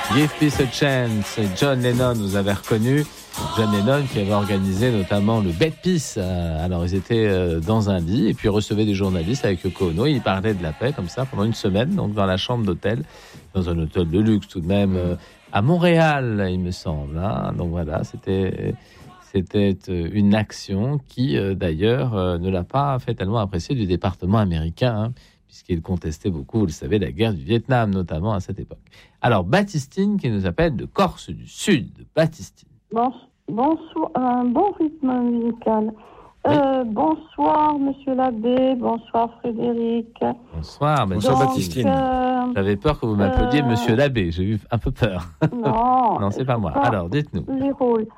Give Peace a Chance, John Lennon, vous avez reconnu. John Lennon qui avait organisé notamment le Bed Peace. Alors ils étaient dans un lit et puis ils recevaient des journalistes avec Yoko Ono. Ils parlaient de la paix comme ça pendant une semaine, donc dans la chambre d'hôtel, dans un hôtel de luxe tout de même, à Montréal, il me semble. Hein. Donc voilà, c'était une action qui d'ailleurs ne l'a pas fait tellement apprécier du département américain, hein, puisqu'il contestait beaucoup, vous le savez, la guerre du Vietnam, notamment à cette époque. Alors, Baptistine, qui nous appelle de Corse du Sud. Baptistine. Bonsoir, bon rythme musical. Oui. Bonsoir, monsieur l'abbé. Bonsoir, Frédéric. Bonsoir, Baptistine. J'avais peur que vous m'appeliez monsieur l'abbé. J'ai eu un peu peur. Non, non, c'est pas moi. Alors, dites-nous. Les rôles.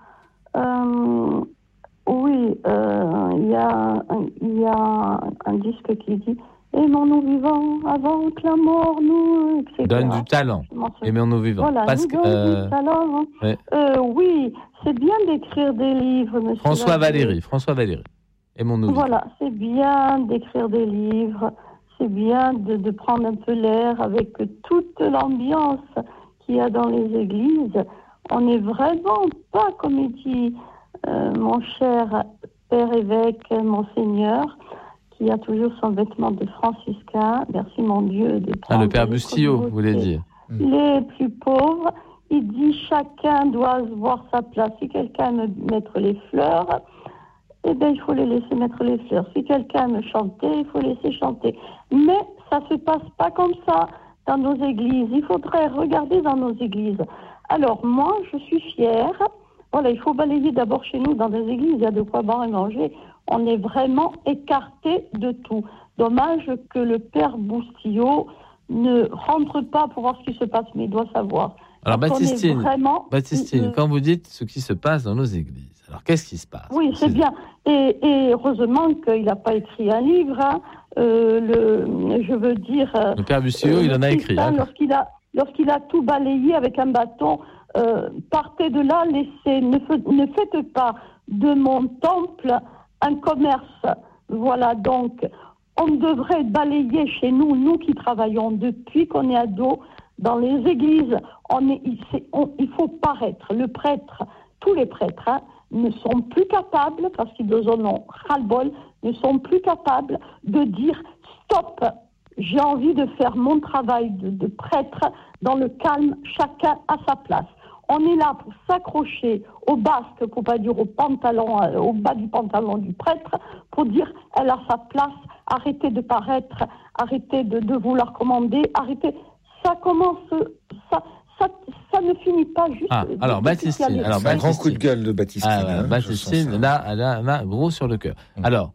Oui, il y a un disque qui dit aimons-nous vivants avant que la mort nous, etc. Donne du talent. Aimons-nous vivants. Voilà, parce nous donne du talent. Ouais. Oui, c'est bien d'écrire des livres, monsieur. François Valéry. Aimons-nous vivants. Voilà, c'est bien d'écrire des livres. C'est bien de prendre un peu l'air avec toute l'ambiance qu'il y a dans les églises. On n'est vraiment pas, comme il dit mon cher père évêque, monseigneur, qui a toujours son vêtement de franciscain. Merci mon Dieu de prendre. Le père Bustillo, vous voulez dire. Les plus pauvres. Il dit chacun doit voir sa place. Si quelqu'un aime mettre les fleurs, eh bien, il faut les laisser mettre les fleurs. Si quelqu'un aime chanter, il faut laisser chanter. Mais ça ne se passe pas comme ça dans nos églises. Il faudrait regarder dans nos églises. Alors, moi, je suis fière. Voilà, il faut balayer d'abord chez nous dans des églises. Il y a de quoi boire et manger. On est vraiment écarté de tout. Dommage que le père Bustillo ne rentre pas pour voir ce qui se passe, mais il doit savoir. Alors, Baptistine, Baptistine, quand vous dites ce qui se passe dans nos églises, alors qu'est-ce qui se passe? Oui, c'est bien. Et heureusement qu'il n'a pas écrit un livre. Hein. Je veux dire... le père Bustillo, il en a écrit. Hein. Lorsqu'il a tout balayé avec un bâton, partez de là, ne faites pas de mon temple un commerce. Voilà, donc, on devrait balayer chez nous, nous qui travaillons depuis qu'on est ado, dans les églises, il faut paraître. Le prêtre, tous les prêtres, hein, ne sont plus capables, parce qu'ils en ont ras-le-bol, ne sont plus capables de dire stop, j'ai envie de faire mon travail de prêtre dans le calme, chacun à sa place. On est là pour s'accrocher au basque, pour pas dire au pantalon, au bas du pantalon du prêtre, pour dire elle a sa place, arrêtez de paraître, arrêtez de vouloir commander, arrêtez. Ça commence, ça ne finit pas juste. Alors Baptistine, un grand coup de gueule de Baptistine. Baptistine, là, elle a gros sur le cœur. Alors,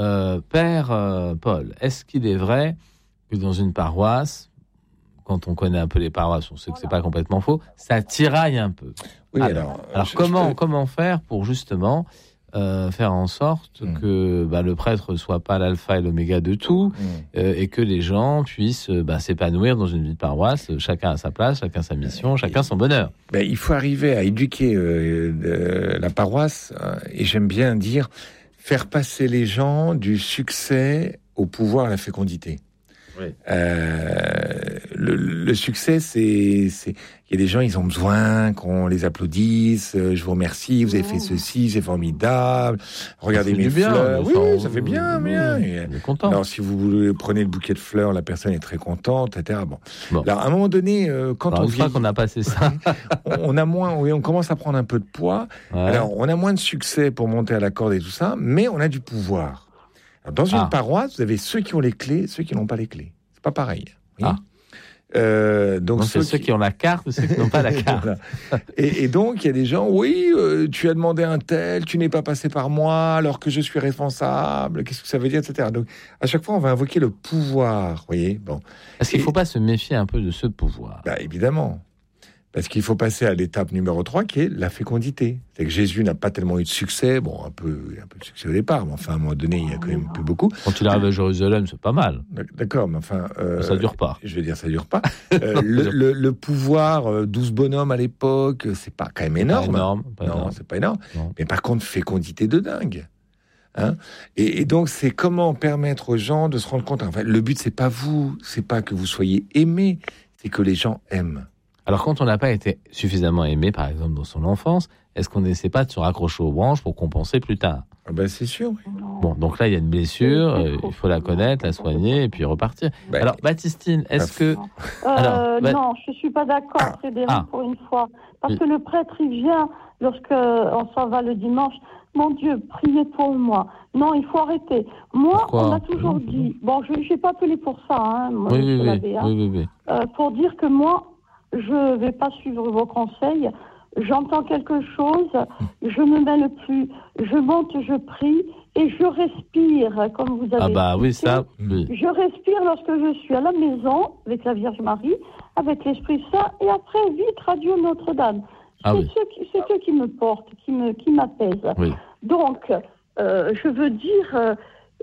Père Paul, est-ce qu'il est vrai que dans une paroisse, quand on connaît un peu les paroisses, on sait que c'est pas complètement faux, ça tiraille un peu. Oui, alors comment faire pour justement faire en sorte que le prêtre soit pas l'alpha et l'oméga de tout, et que les gens puissent s'épanouir dans une vie de paroisse, chacun à sa place, chacun sa mission, chacun son bonheur. Il faut arriver à éduquer la paroisse, et j'aime bien dire, faire passer les gens du succès au pouvoir à la fécondité. Oui. Le succès, il y a des gens, ils ont besoin qu'on les applaudisse. Je vous remercie, vous avez fait ceci, c'est formidable. Regardez mes fleurs. Oui, ça fait bien. Il est content. Alors, si vous prenez le bouquet de fleurs, la personne est très contente, etc. Bon. Alors, à un moment donné, quand on vieillit, qu'on a passé ça, on a moins. Oui, on commence à prendre un peu de poids. Ouais. Alors, on a moins de succès pour monter à la corde et tout ça, mais on a du pouvoir. Alors, dans une paroisse, vous avez ceux qui ont les clés, ceux qui n'ont pas les clés. C'est pas pareil. Oui. Donc c'est ceux qui ont la carte, ceux qui n'ont pas la carte. et donc il y a des gens, tu as demandé un tel, tu n'es pas passé par moi alors que je suis responsable. Qu'est-ce que ça veut dire, etc. Donc à chaque fois on va invoquer le pouvoir, voyez. Bon. Est-ce qu'il ne faut pas se méfier un peu de ce pouvoir? Évidemment. Parce qu'il faut passer à l'étape numéro 3, qui est la fécondité. C'est que Jésus n'a pas tellement eu de succès, un peu de succès au départ, mais enfin, à un moment donné, il y a quand même plus beaucoup. Quand il arrive à Jérusalem, c'est pas mal. D'accord, mais enfin... ça dure pas. Je vais dire, ça dure pas. Le pouvoir, 12 bonhommes à l'époque, c'est pas quand même énorme. C'est pas énorme. Non. Mais par contre, fécondité de dingue. Hein, et donc, c'est comment permettre aux gens de se rendre compte... En fait, le but, c'est pas vous, c'est pas que vous soyez aimés, c'est que les gens aiment. Alors, quand on n'a pas été suffisamment aimé, par exemple, dans son enfance, est-ce qu'on n'essaie pas de se raccrocher aux branches pour compenser plus tard ? Ah ben c'est sûr. Oui. Bon, donc là, il y a une blessure, il faut la connaître, la soigner et puis repartir. Alors, Baptistine, est-ce que... Non, je ne suis pas d'accord, Frédéric, pour une fois. Parce que le prêtre, il vient, lorsqu'on s'en va le dimanche, mon Dieu, priez pour moi. Non, il faut arrêter. Moi, Pourquoi ? On m'a toujours dit... Bon, je n'ai pas appelé pour ça, hein, moi, oui. pour dire que moi, je ne vais pas suivre vos conseils. J'entends quelque chose, je me mêle plus, je monte, je prie et je respire, comme vous avez expliqué. Je respire lorsque je suis à la maison avec la Vierge Marie, avec l'Esprit Saint, et après, vite, Radio Notre-Dame. C'est eux qui me portent, qui m'apaisent. Oui. Donc, je veux dire,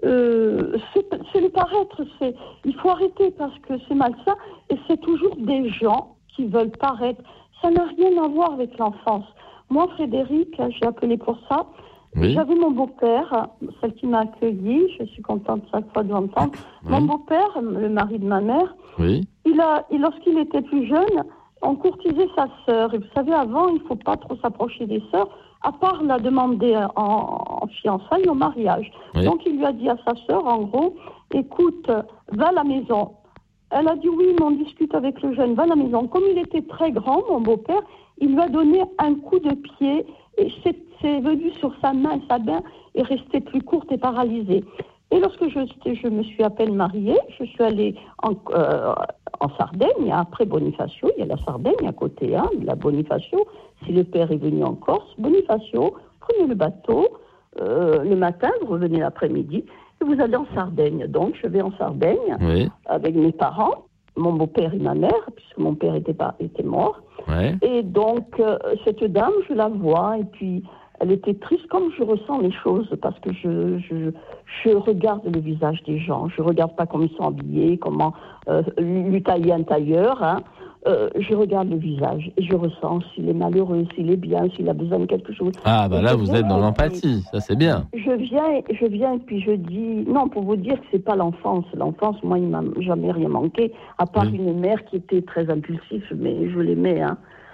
c'est le paraître, il faut arrêter parce que c'est malsain, et c'est toujours des gens qui veulent paraître. Ça n'a rien à voir avec l'enfance. Moi, Frédéric, j'ai appelé pour ça. Oui. J'avais mon beau-père, celle qui m'a accueilli. Je suis contente chaque fois de l'entendre. Oui. Mon beau-père, le mari de ma mère, lorsqu'il était plus jeune, on courtisait sa sœur. Et vous savez, avant, il ne faut pas trop s'approcher des sœurs, à part la demander en fiançailles, au mariage. Oui. Donc, il lui a dit à sa sœur, en gros, écoute, va à la maison. Elle a dit oui, mais on discute avec le jeune, va à la maison. Comme il était très grand, mon beau-père, il lui a donné un coup de pied et c'est venu sur sa main est restée plus courte et paralysée. Et lorsque je me suis à peine mariée, je suis allée en Sardaigne, après Bonifacio, il y a la Sardaigne à côté, la Bonifacio. Si le père est venu en Corse, Bonifacio, prenez le bateau le matin, vous revenez l'après-midi. Vous allez en Sardaigne. Donc, je vais en Sardaigne avec mes parents, mon beau-père et ma mère, puisque mon père était mort. Ouais. Et donc, cette dame, je la vois, et puis elle était triste, comme je ressens les choses, parce que je regarde le visage des gens. Je ne regarde pas comment ils sont habillés, comment lui tailler un tailleur. Je regarde le visage et je ressens s'il est malheureux, s'il est bien, s'il a besoin de quelque chose. Ah, bah là, vous êtes dans l'empathie, ça c'est bien. Je viens et puis je dis, non, pour vous dire que c'est pas l'enfance. L'enfance, moi, il m'a jamais rien manqué, à part une mère qui était très impulsive, mais je l'aimais.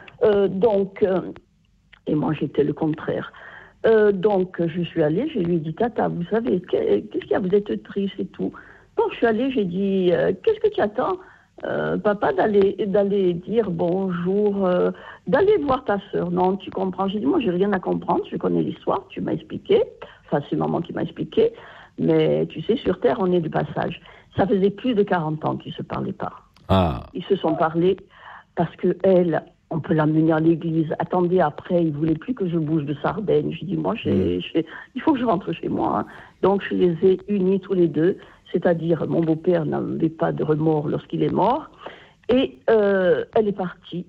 Et moi, j'étais le contraire. Donc, je suis allée, je lui ai dit, Tata, vous savez, qu'est-ce qu'il y a, vous êtes triste et tout. Bon, je suis allée, j'ai dit, qu'est-ce que tu attends papa, d'aller dire bonjour, d'aller voir ta sœur. Non, tu comprends. J'ai dit, moi, j'ai rien à comprendre. Je connais l'histoire. Tu m'as expliqué. Enfin, c'est maman qui m'a expliqué. Mais tu sais, sur Terre, on est du passage. Ça faisait plus de 40 ans qu'ils se parlaient pas. Ah. Ils se sont parlé parce que elle, on peut l'amener à l'église. Attendez, après, il voulait plus que je bouge de Sardaigne. J'ai dit, moi, il faut que je rentre chez moi. Donc, je les ai unis tous les deux. C'est-à-dire, mon beau-père n'avait pas de remords lorsqu'il est mort. Et elle est partie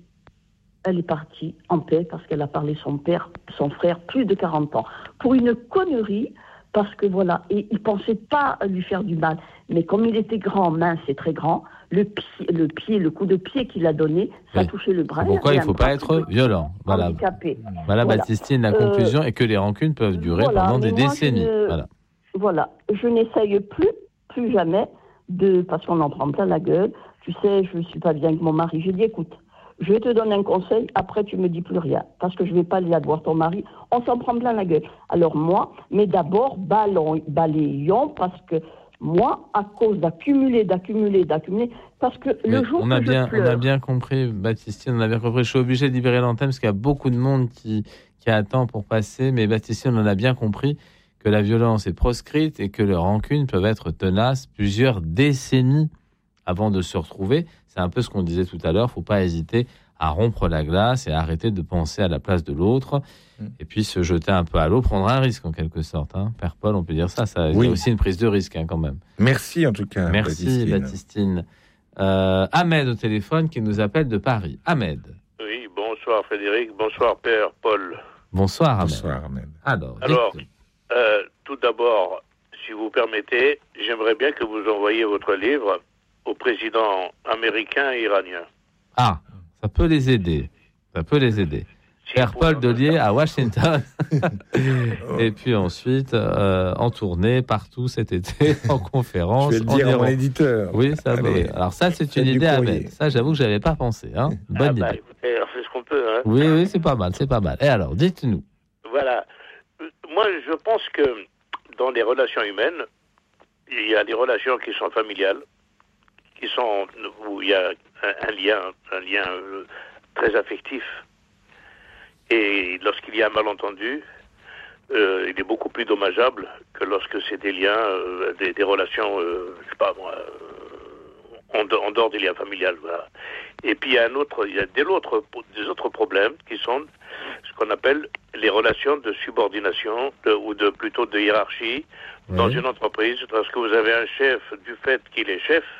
en paix parce qu'elle a parlé son frère, plus de 40 ans. Pour une connerie, parce que voilà, et il ne pensait pas lui faire du mal. Mais comme il était grand, mince et très grand, le coup de pied qu'il a donné, ça a touché le bras. Pourquoi il ne faut pas être violent. Voilà, Baptistine, la conclusion est que les rancunes peuvent durer pendant des décennies. Voilà, je n'essaye plus jamais, parce qu'on en prend plein la gueule. Tu sais, je ne suis pas bien avec mon mari. J'ai dit, écoute, je vais te donner un conseil, après tu me dis plus rien, parce que je ne vais pas aller voir ton mari. On s'en prend plein la gueule. Alors moi, mais d'abord, balayons, parce que moi, à cause d'accumuler, parce que le jour on a bien compris, Baptistine, on a bien compris. Je suis obligé de libérer l'antenne, parce qu'il y a beaucoup de monde qui attend pour passer, mais Baptistine, on a bien compris que la violence est proscrite et que les rancunes peuvent être tenaces plusieurs décennies avant de se retrouver. C'est un peu ce qu'on disait tout à l'heure, il ne faut pas hésiter à rompre la glace et à arrêter de penser à la place de l'autre, et puis se jeter un peu à l'eau, prendre un risque en quelque sorte. Père Paul, on peut dire ça, il y a aussi une prise de risque quand même. Merci en tout cas. Merci Baptistine. Ahmed au téléphone qui nous appelle de Paris. Ahmed. Oui, bonsoir Frédéric, bonsoir Père Paul. Bonsoir Ahmed. Bonsoir Ahmed. Alors tout d'abord, si vous permettez, j'aimerais bien que vous envoyiez votre livre au président américain et iranien. Ah, ça peut les aider. Père Paul Delier à Washington. Et puis ensuite, en tournée partout cet été, en conférence. Je vais le dire à mon éditeur. Oui, ça va. Alors ça, c'est une idée, Ahmed. Ça, j'avoue que je n'avais pas pensé. Bonne idée. Et on fait ce qu'on peut. Hein. Oui, c'est pas mal. Et alors, dites-nous. Voilà. Moi, je pense que dans les relations humaines, il y a des relations qui sont familiales, où il y a un lien très affectif. Et lorsqu'il y a un malentendu, il est beaucoup plus dommageable que lorsque c'est des liens, des relations, je sais pas moi, en dehors des liens familiales. Voilà. Et puis il y a des autres problèmes qui sont ce qu'on appelle les relations de subordination plutôt de hiérarchie dans une entreprise. Lorsque vous avez un chef, du fait qu'il est chef,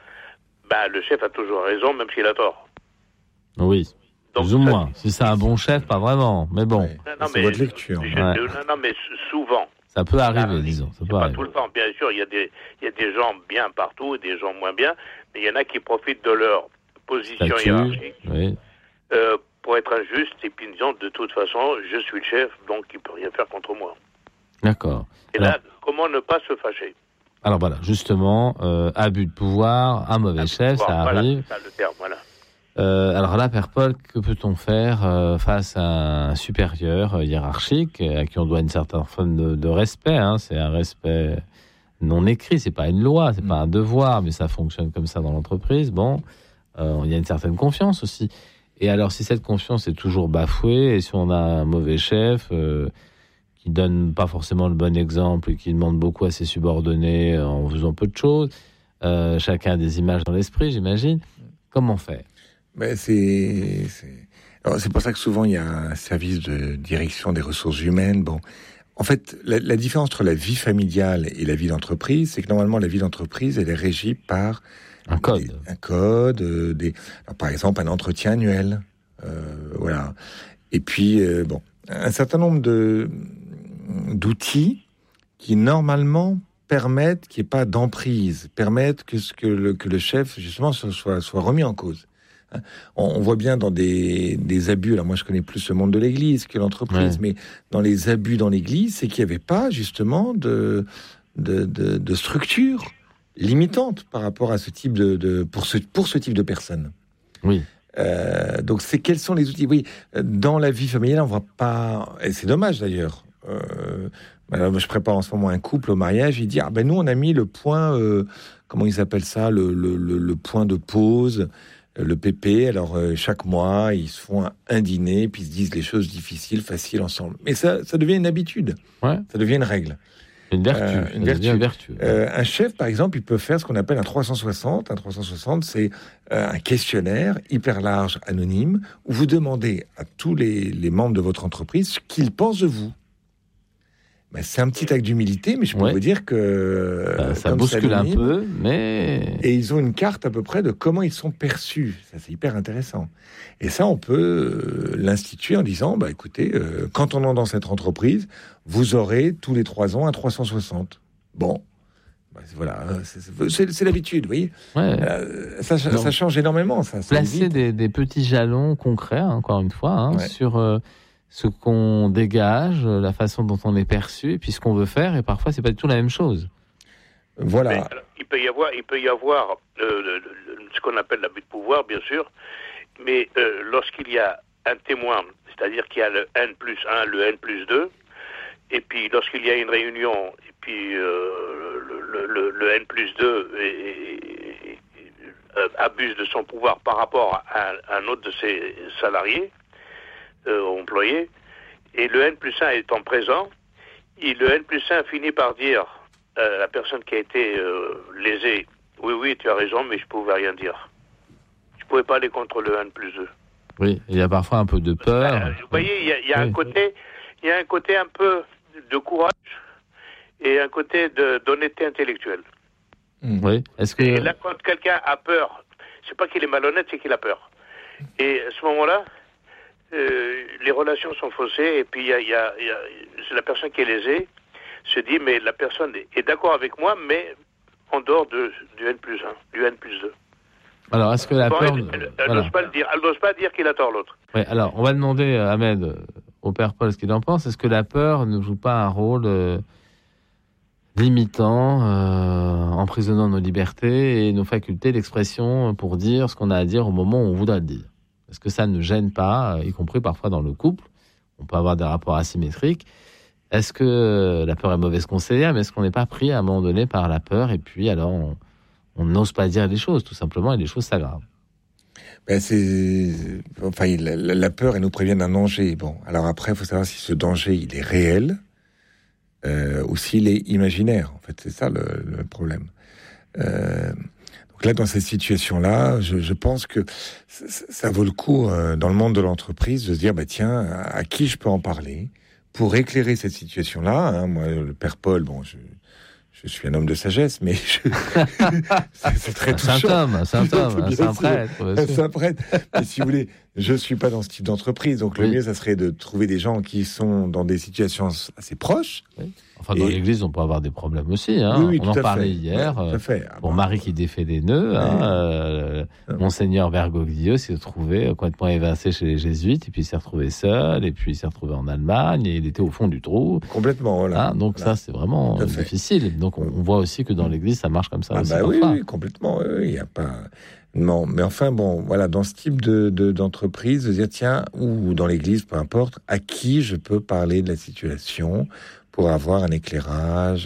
le chef a toujours raison, même s'il a tort. Oui. Donc, plus ou moins. Si c'est un bon chef, pas vraiment. Mais bon. C'est votre lecture. Non, mais souvent. Ça peut arriver, disons. Ça peut arriver. Pas tout le temps. Bien sûr, il y a des gens bien partout et des gens moins bien. Mais il y en a qui profitent de leur position hiérarchique pour être injuste et puis disant de toute façon, je suis le chef, donc il ne peut rien faire contre moi. D'accord. Et là, comment ne pas se fâcher ? Alors voilà, justement, abus de pouvoir, un mauvais chef, ça arrive. Voilà, c'est le terme, voilà. Alors là, Père Paul, que peut-on faire face à un supérieur hiérarchique à qui on doit une certaine forme de respect, hein, c'est un respect non écrit, c'est pas une loi, c'est pas un devoir, mais ça fonctionne comme ça dans l'entreprise. Bon, il y a une certaine confiance aussi. Et alors, si cette confiance est toujours bafouée, et si on a un mauvais chef qui donne pas forcément le bon exemple et qui demande beaucoup à ses subordonnés en faisant peu de choses, chacun a des images dans l'esprit, j'imagine. Comment faire ? C'est pour ça que souvent il y a un service de direction des ressources humaines. Bon, en fait, la différence entre la vie familiale et la vie d'entreprise, c'est que normalement la vie d'entreprise, elle est régie par un code. Alors, par exemple, un entretien annuel, voilà. Et puis un certain nombre d'outils qui normalement permettent qu'il n'y ait pas d'emprise, permettent que le chef justement soit remis en cause. On voit bien dans des abus, alors moi je connais plus le monde de l'église que l'entreprise, mais dans les abus dans l'église, c'est qu'il n'y avait pas justement de structure limitante par rapport à ce type pour ce type de personnes. Oui. Donc quels sont les outils ? Oui, dans la vie familiale, on voit pas, et c'est dommage d'ailleurs. Alors, je prépare en ce moment un couple au mariage, il dit nous on a mis le point, comment ils appellent ça, le point de pause. Le PP, alors chaque mois, ils se font un dîner, puis ils se disent les choses difficiles, faciles ensemble. Mais ça devient une habitude, ça devient une règle. Une vertu. Un chef, par exemple, il peut faire ce qu'on appelle un 360. Un 360, c'est un questionnaire hyper large, anonyme, où vous demandez à tous les membres de votre entreprise ce qu'ils pensent de vous. C'est un petit acte d'humilité, mais je peux vous dire que... ça bouscule un peu, mais... Et ils ont une carte à peu près de comment ils sont perçus. Ça, c'est hyper intéressant. Et ça, on peut l'instituer en disant, écoutez, quand on est dans cette entreprise, vous aurez tous les 3 ans un 360. Bon, voilà, c'est l'habitude, vous voyez. Ça change énormément. Ça placer des petits jalons concrets, encore une fois, sur... ce qu'on dégage, la façon dont on est perçu, et puis ce qu'on veut faire, et parfois c'est pas du tout la même chose. Voilà. Mais, alors, il peut y avoir ce qu'on appelle l'abus de pouvoir, bien sûr, mais lorsqu'il y a un témoin, c'est-à-dire qu'il y a le N+1, le N+2, et puis lorsqu'il y a une réunion, et puis le N+2 abuse de son pouvoir par rapport à un autre de ses salariés, employé, et le N+1 étant présent, le N+1 finit par dire à la personne qui a été lésée, oui, tu as raison, mais je ne pouvais rien dire. Je ne pouvais pas aller contre le N+2. Oui, il y a parfois un peu de peur. Vous voyez, il y a un côté un peu de courage et un côté d'honnêteté intellectuelle. Oui. Et là, quand quelqu'un a peur, c'est pas qu'il est malhonnête, c'est qu'il a peur. Et à ce moment-là, les relations sont faussées, et puis c'est la personne qui est lésée se dit, mais la personne est d'accord avec moi, mais en dehors du N+1, du N+2. Alors, est-ce que la peur... Elle n'ose pas le dire. Elle n'ose pas dire qu'il a tort l'autre. Oui, alors, on va demander à Ahmed, au Père Paul, ce qu'il en pense. Est-ce que la peur ne joue pas un rôle limitant, emprisonnant nos libertés et nos facultés d'expression pour dire ce qu'on a à dire au moment où on voudra le dire ? Est-ce que ça ne gêne pas, y compris parfois dans le couple? On peut avoir des rapports asymétriques. Est-ce que la peur est mauvaise conseillère, mais est-ce qu'on n'est pas pris à un moment donné par la peur et puis alors on n'ose pas dire les choses, tout simplement, et les choses s'aggravent? La peur, elle nous prévient d'un danger. Bon, alors après, il faut savoir si ce danger, il est réel ou s'il est imaginaire. En fait, c'est ça le problème. Donc là, dans cette situation-là, je pense que ça vaut le coup, dans le monde de l'entreprise, de se dire, tiens, à qui je peux en parler pour éclairer cette situation-là, hein. Moi, le père Paul, je suis un homme de sagesse, mais c'est très touchant. Un saint prêtre. Un saint prêtre. Mais si vous voulez, je suis pas dans ce type d'entreprise, donc le mieux, ça serait de trouver des gens qui sont dans des situations assez proches. Oui. Enfin, dans l'église, on peut avoir des problèmes aussi. Hein. Oui, on en parlait hier. Pour Marie qui défait des nœuds, Monseigneur Bergoglio s'est retrouvé complètement évincé chez les jésuites, et puis il s'est retrouvé seul, et puis il s'est retrouvé en Allemagne, et il était au fond du trou. Complètement, voilà. Hein, donc ça, c'est vraiment difficile. Donc on voit aussi que dans l'église, ça marche comme ça aussi. Oui, complètement. Il n'y a pas... Non, mais enfin, dans ce type d'entreprise, de dire, tiens, ou dans l'église, peu importe, à qui je peux parler de la situation pour avoir un éclairage,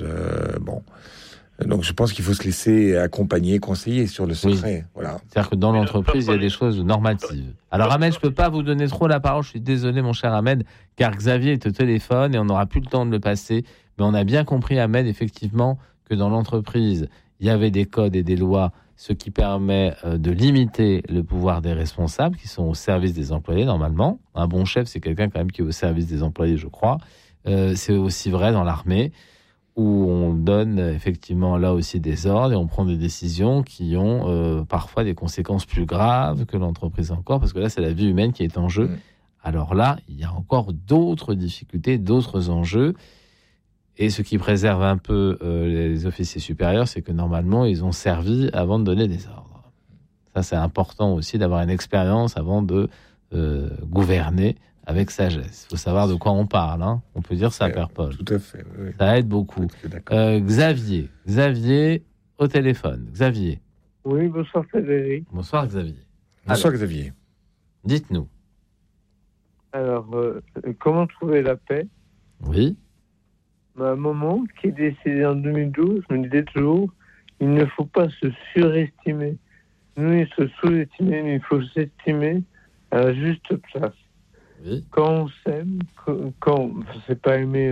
Donc, je pense qu'il faut se laisser accompagner, conseiller sur le secret. Oui. Voilà. C'est-à-dire que dans l'entreprise, il y a des choses normatives. Alors, Ahmed, je ne peux pas vous donner trop la parole. Je suis désolé, mon cher Ahmed, car Xavier est au téléphone et on n'aura plus le temps de le passer. Mais on a bien compris, Ahmed, effectivement, que dans l'entreprise, il y avait des codes et des lois, ce qui permet de limiter le pouvoir des responsables qui sont au service des employés, normalement. Un bon chef, c'est quelqu'un quand même qui est au service des employés, je crois. C'est aussi vrai dans l'armée, où on donne effectivement là aussi des ordres et on prend des décisions qui ont parfois des conséquences plus graves que l'entreprise encore, parce que là, c'est la vie humaine qui est en jeu. Alors là, il y a encore d'autres difficultés, d'autres enjeux. Et ce qui préserve un peu les officiers supérieurs, c'est que normalement, ils ont servi avant de donner des ordres. Ça, c'est important aussi d'avoir une expérience avant de gouverner avec sagesse. Il faut savoir de quoi on parle. Hein. On peut dire ça, Père Paul. Tout à fait. Oui. Ça aide beaucoup. Xavier, au téléphone. Xavier. Oui, bonsoir Frédéric. Bonsoir Xavier. Bonsoir Xavier. Dites-nous. Alors, comment trouver la paix? Oui. Ma maman, qui est décédée en 2012, me disait toujours, il ne faut pas se surestimer. Ni se sous-estimer, mais il faut s'estimer à la juste place. Oui. Quand on s'aime, quand c'est pas aimer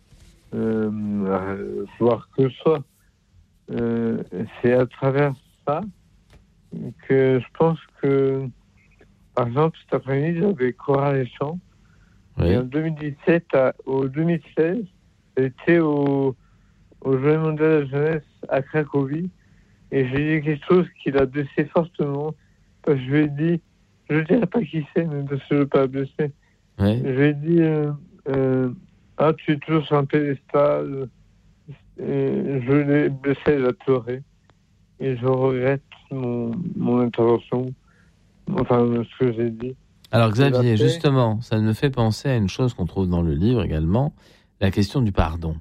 voir que soi, c'est à travers ça que je pense que, par exemple, cet après-midi, j'avais Chorale et Chant. Oui. Et en 2017 au 2016, j'étais au Journée mondiale de la jeunesse à Cracovie. Et j'ai dit quelque chose qui l'a blessé fortement. Parce que je lui ai dit, je ne dirais pas qui c'est, mais parce que je ne veux pas blesser. Oui. Je lui ai dit, tu es toujours sur un pédestal. Et je l'ai blessé, elle a pleuré. Et je regrette mon intervention, enfin ce que j'ai dit. Alors Xavier, justement, ça me fait penser à une chose qu'on trouve dans le livre également, la question du pardon.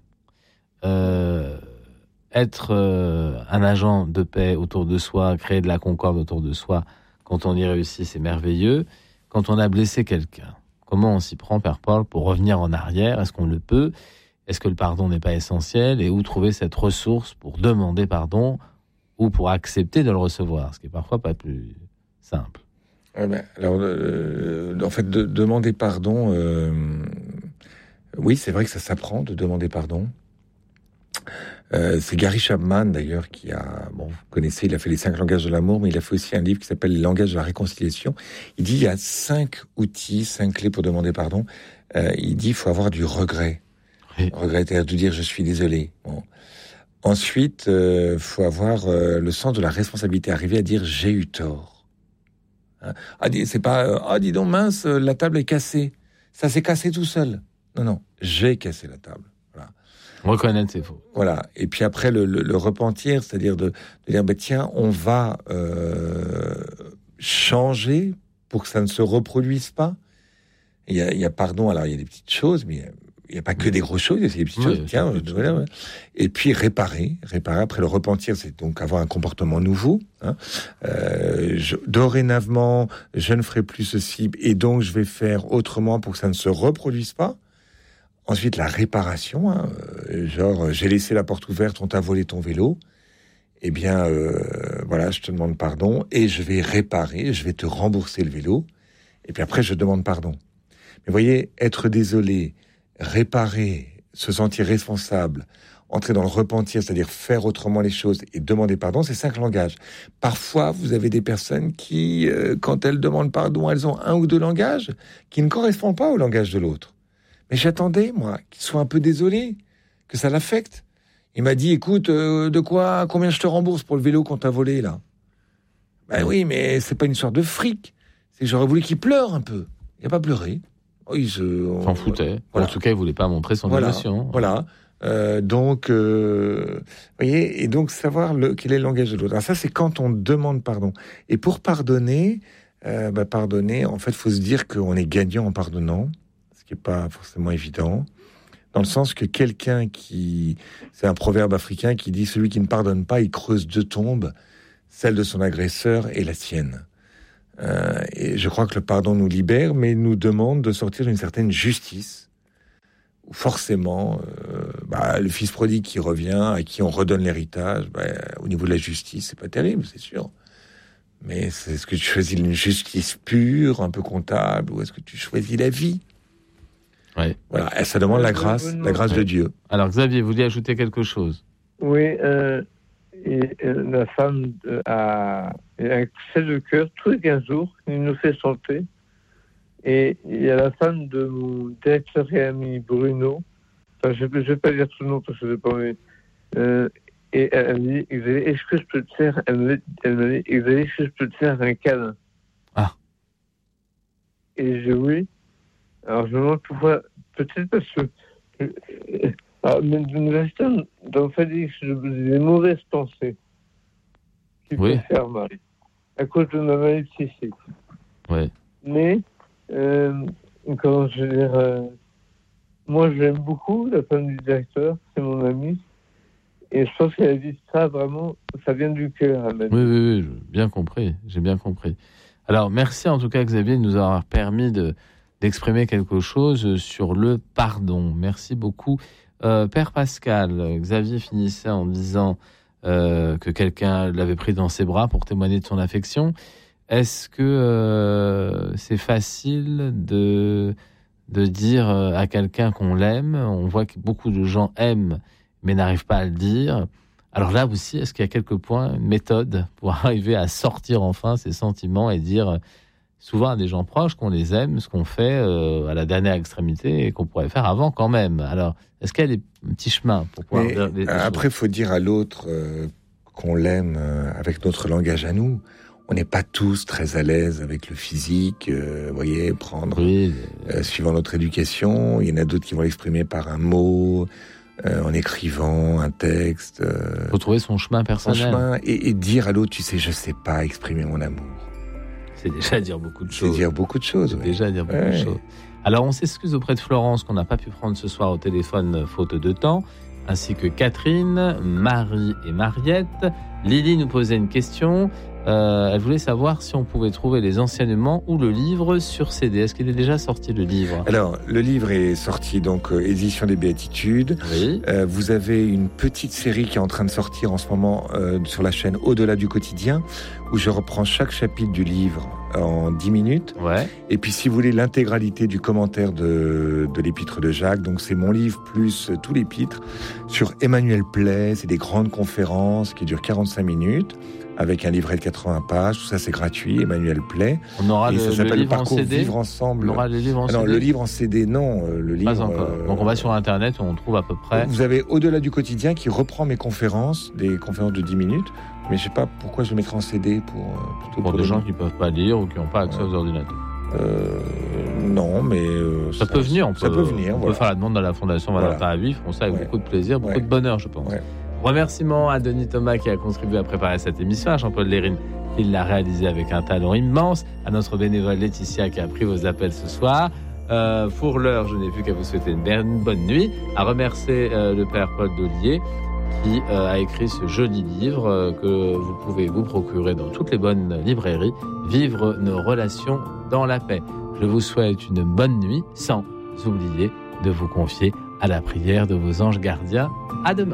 Être un agent de paix autour de soi, créer de la concorde autour de soi, quand on y réussit, c'est merveilleux. Quand on a blessé quelqu'un, comment on s'y prend, Père Paul, pour revenir en arrière? Est-ce qu'on le peut? Est-ce que le pardon n'est pas essentiel? Et où trouver cette ressource pour demander pardon ou pour accepter de le recevoir, ce qui est parfois pas plus simple? Alors, en fait, demander pardon, oui, c'est vrai que ça s'apprend de demander pardon. C'est Gary Chapman, d'ailleurs, qui a, vous connaissez, il a fait les 5 langages de l'amour, mais il a fait aussi un livre qui s'appelle Les langages de la réconciliation. Il dit, il y a 5 outils, 5 clés pour demander pardon. Il dit, il faut avoir du regret. Oui. Regretter, de dire, je suis désolé. Bon. Ensuite, faut avoir le sens de la responsabilité, arriver à dire, j'ai eu tort. C'est pas, dis donc, mince, la table est cassée. Ça s'est cassé tout seul. Non, j'ai cassé la table. Voilà. Reconnaître ses fautes. Voilà. Et puis après, le repentir, c'est-à-dire de dire, tiens, on va changer pour que ça ne se reproduise pas. Il y a pardon, alors il y a des petites choses, mais Il n'y a pas que des grosses choses, il y a des petites choses. Tiens, voilà. Et puis réparer après le repentir, c'est donc avoir un comportement nouveau. Dorénavant, je ne ferai plus ceci et donc je vais faire autrement pour que ça ne se reproduise pas. Ensuite, la réparation, genre j'ai laissé la porte ouverte, on t'a volé ton vélo. Eh bien, voilà, je te demande pardon et je vais réparer, je vais te rembourser le vélo. Et puis après, je demande pardon. Mais vous voyez, être désolé, réparer, se sentir responsable, entrer dans le repentir, c'est-à-dire faire autrement les choses et demander pardon, c'est 5 langages. Parfois, vous avez des personnes qui, quand elles demandent pardon, elles ont 1 ou 2 langages qui ne correspondent pas au langage de l'autre. Mais j'attendais, moi, qu'il soit un peu désolé, que ça l'affecte. Il m'a dit, écoute, combien je te rembourse pour le vélo qu'on t'a volé, là? Ben oui, mais c'est pas une sorte de fric. C'est que j'aurais voulu qu'il pleure un peu. Il n'a pas pleuré. Il s'en foutait. Voilà. En tout cas, il voulait pas montrer son émotion. Voilà. Donc, vous voyez, et donc savoir quel est le langage de l'autre. Alors ça, c'est quand on demande pardon. Et pour pardonner, pardonner, en fait, il faut se dire qu'on est gagnant en pardonnant, ce qui n'est pas forcément évident. Dans le sens que c'est un proverbe africain qui dit « Celui qui ne pardonne pas, il creuse 2 tombes, celle de son agresseur et la sienne ». Et je crois que le pardon nous libère, mais nous demande de sortir d'une certaine justice. Où forcément, le fils prodigue qui revient, à qui on redonne l'héritage, au niveau de la justice, c'est pas terrible, c'est sûr. Mais est-ce que tu choisis une justice pure, un peu comptable, ou est-ce que tu choisis la vie ? Ouais. Voilà, ça demande la grâce de Dieu. Alors Xavier, vous vouliez ajouter quelque chose ? Oui, la femme a un excès de cœur tous les 15 jours, il nous fait santé. Et il y a la femme de mon directeur et ami Bruno, enfin, je ne vais pas dire tout le nom parce que je ne sais pas, et elle me dit, est-ce que je peux te faire, elle me dit, est-ce que je peux te faire un câlin ? Ah. Et je dis oui. Alors je me demande pourquoi, peut-être parce que nous restons dans le fait des mauvaises pensées qui peuvent faire mal à cause de ma maladie cystique. Oui. Mais comment je veux dire, moi je l'aime beaucoup, la femme du directeur, c'est mon amie, et je pense qu'elle a dit ça vraiment, ça vient du cœur. Oui, j'ai bien compris. Alors merci en tout cas Xavier de nous avoir permis d'exprimer quelque chose sur le pardon. Merci beaucoup. Père Pascal, Xavier finissait en disant que quelqu'un l'avait pris dans ses bras pour témoigner de son affection. Est-ce que c'est facile de dire à quelqu'un qu'on l'aime ? On voit que beaucoup de gens aiment, mais n'arrivent pas à le dire. Alors là aussi, est-ce qu'il y a quelques points, une méthode pour arriver à sortir enfin ces sentiments et dire souvent à des gens proches qu'on les aime, ce qu'on fait à la dernière extrémité et qu'on pourrait faire avant quand même. Alors, est-ce qu'il y a des petits chemins pour pouvoir dire des après, il faut dire à l'autre qu'on l'aime avec notre langage à nous. On n'est pas tous très à l'aise avec le physique, vous voyez, suivant notre éducation. Il y en a d'autres qui vont l'exprimer par un mot, en écrivant un texte. Il faut trouver son chemin personnel. Son chemin et dire à l'autre, tu sais, je ne sais pas exprimer mon amour. C'est déjà dire beaucoup de choses. C'est dire beaucoup de choses. C'est déjà dire beaucoup de choses. Alors, on s'excuse auprès de Florence qu'on n'a pas pu prendre ce soir au téléphone faute de temps, ainsi que Catherine, Marie et Mariette. Lily nous posait une question. Elle voulait savoir si on pouvait trouver les enseignements ou le livre sur CD. Est-ce qu'il est déjà sorti, le livre ? Alors, le livre est sorti, donc, édition des Béatitudes. Oui. Vous avez une petite série qui est en train de sortir en ce moment sur la chaîne Au-delà du quotidien, où je reprends chaque chapitre du livre en 10 minutes. Ouais. Et puis, si vous voulez l'intégralité du commentaire de l'épître de Jacques, donc c'est mon livre plus tout l'épître, sur Emmanuel Play, c'est des grandes conférences qui durent 45 minutes. Avec un livret de 80 pages, tout ça c'est gratuit, Emmanuel Play. On aura ça s'appelle le livre Parcours en CD. Vivre ensemble. On aura le livre en CD. Non, le livre en CD, non. Le livre. Pas encore. Donc on va sur Internet, on trouve à peu près. Vous avez Au-delà du quotidien qui reprend mes conférences, des conférences de 10 minutes. Mais je sais pas pourquoi je le mettrai en CD pour des gens qui peuvent pas lire ou qui n'ont pas accès aux ordinateurs. Non, mais ça peut venir. On peut faire la demande à la Fondation Valentin Haby. Ils feront ça avec beaucoup de plaisir, beaucoup de bonheur, je pense. Ouais. Remerciements à Denis Thomas qui a contribué à préparer cette émission, à Jean-Paul Lérine qui l'a réalisé avec un talent immense, à notre bénévole Laetitia qui a pris vos appels ce soir. Pour l'heure, je n'ai plus qu'à vous souhaiter une bonne nuit, à remercier le père Paul Dollier qui a écrit ce joli livre que vous pouvez vous procurer dans toutes les bonnes librairies, Vivre nos relations dans la paix. Je vous souhaite une bonne nuit, sans oublier de vous confier à la prière de vos anges gardiens. À demain.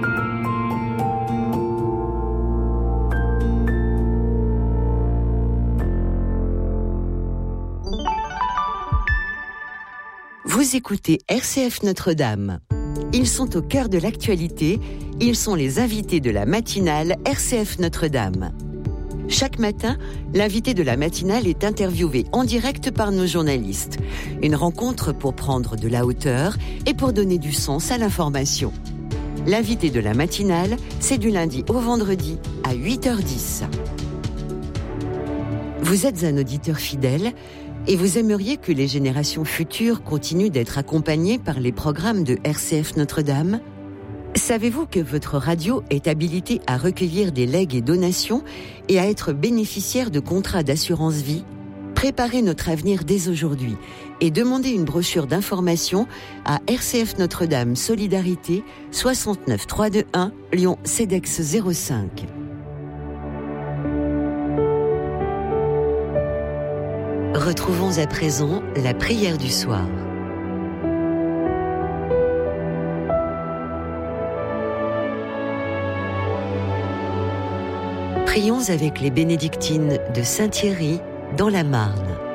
Vous écoutez RCF Notre-Dame. Ils sont au cœur de l'actualité. Ils sont les invités de la matinale RCF Notre-Dame. Chaque matin, l'invité de la matinale est interviewé en direct par nos journalistes. Une rencontre pour prendre de la hauteur et pour donner du sens à l'information. L'invité de la matinale, c'est du lundi au vendredi à 8h10. Vous êtes un auditeur fidèle et vous aimeriez que les générations futures continuent d'être accompagnées par les programmes de RCF Notre-Dame ? Savez-vous que votre radio est habilitée à recueillir des legs et donations et à être bénéficiaire de contrats d'assurance vie ? Préparez notre avenir dès aujourd'hui et demandez une brochure d'information à RCF Notre-Dame Solidarité 69 321 Lyon CEDEX 05. Retrouvons à présent la prière du soir. Prions avec les bénédictines de Saint-Thierry dans la Marne.